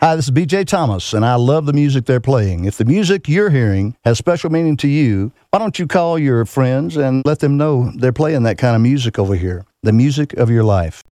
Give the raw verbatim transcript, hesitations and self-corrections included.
Hi, this is B J Thomas, and I love the music they're playing. If the music you're hearing has special meaning to you, why don't you call your friends and let them know they're playing that kind of music over here, the music of your life.